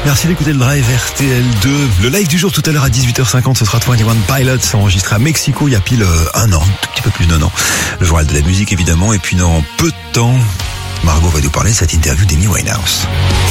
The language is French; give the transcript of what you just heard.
Merci d'écouter le Drive RTL2. Le live du jour tout à l'heure à 18h50, ce sera 21 Pilots enregistré à Mexico il y a pile un an, un tout petit peu plus d'un an. Le journal de la musique évidemment, et puis dans peu de temps, Margot va nous parler de cette interview d'Amy Winehouse.